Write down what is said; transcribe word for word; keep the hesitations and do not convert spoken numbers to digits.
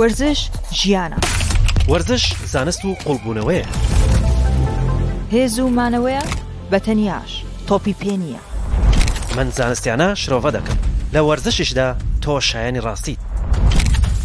وەرزش ژیانە. وەرزش زانست و قوڵبوونەوەیە. هێز و مانەوەیە بەتەنیاش تۆپی پێ نییە. من زانستیانە شرۆڤە دەکەم لە وەرزشیشدا تۆ شایانی ڕاستیت.